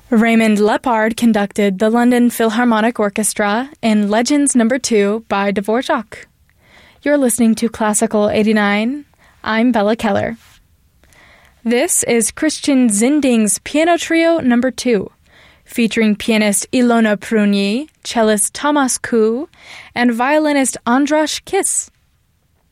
Raymond Lepard conducted the London Philharmonic Orchestra in Legends No. 2 by Dvorak. You're listening to Classical 89. I'm Bella Keller. This is Christian Zinding's Piano Trio No. 2, featuring pianist Ilona Prunyi, cellist Thomas Kuh, and violinist Andras Kiss.